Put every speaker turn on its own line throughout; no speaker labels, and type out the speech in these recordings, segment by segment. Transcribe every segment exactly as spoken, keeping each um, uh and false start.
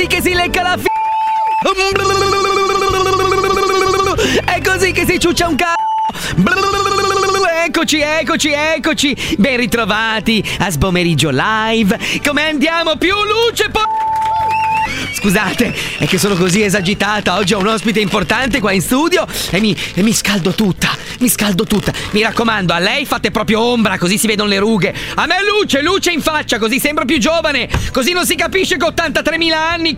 così che si lecca la f***. È così che si ciuccia un c***o. Eccoci, eccoci, eccoci. Ben ritrovati a Sbomeriggio Live. Come andiamo? Più luce, po- Scusate, è che sono così esagitata. Oggi ho un ospite importante qua in studio e mi, e mi scaldo tutta. Mi scaldo tutta. Mi raccomando, a lei fate proprio ombra, così si vedono le rughe. A me luce, luce in faccia, così sembro più giovane. Così non si capisce che ho ottantatremila anni.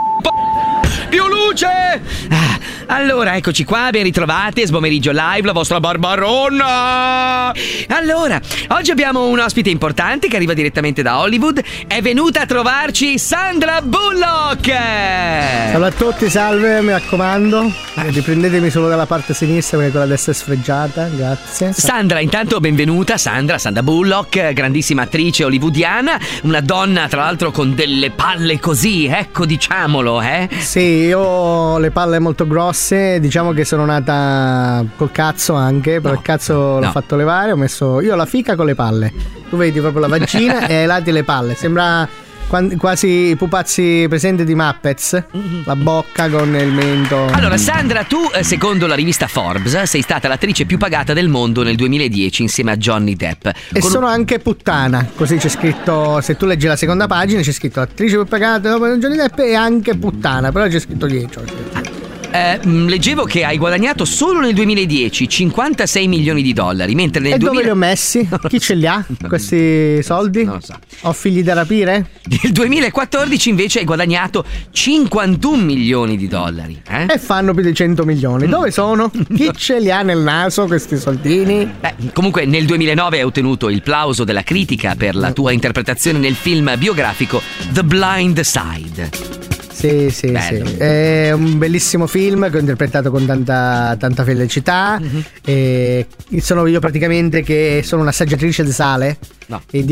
Più luce! Ah, allora, eccoci qua, ben ritrovati, Sbomeriggio Live, la vostra Barbaronna! Allora, oggi abbiamo un ospite importante che arriva direttamente da Hollywood. È venuta a trovarci Sandra Bullock!
Salve a tutti, salve, mi raccomando. Riprendetemi solo dalla parte sinistra perché quella destra è sfregiata, grazie.
Sandra, intanto benvenuta, Sandra, Sandra Bullock, grandissima attrice hollywoodiana, una donna tra l'altro con delle palle così, ecco, diciamolo, eh?
Sì, io ho le palle molto grosse, diciamo che sono nata col cazzo anche, però
No,
il cazzo l'ho
no.
fatto levare, ho messo io ho la fica con le palle. Tu vedi proprio la vagina e ai lati le palle, sembra quan- quasi i pupazzi presenti di Muppets, la bocca con il mento.
Allora, Sandra, tu, eh, secondo la rivista Forbes, sei stata l'attrice più pagata del mondo nel duemiladieci insieme a Johnny Depp.
E
Con-
sono anche puttana, così c'è scritto, se tu leggi la seconda pagina c'è scritto attrice più pagata dopo Johnny Depp e anche puttana, però c'è scritto dietro.
Eh, mh, leggevo che hai guadagnato solo nel duemiladieci cinquantasei milioni di dollari, mentre nel
E dove
duemila
li ho messi? Chi ce li ha questi soldi?
Non lo so.
Ho figli da rapire?
Nel duemilaquattordici invece hai guadagnato cinquantuno milioni di dollari. Eh?
E fanno più di cento milioni. Dove sono? Chi ce li ha nel naso questi soldini?
Beh, comunque nel duemilanove hai ottenuto il plauso della critica per la tua interpretazione nel film biografico The Blind Side.
Sì, sì,
Bello.
sì. È un bellissimo film che ho interpretato con tanta, tanta felicità.
Mm-hmm.
E sono io praticamente che sono un'assaggiatrice di sale.
No.
E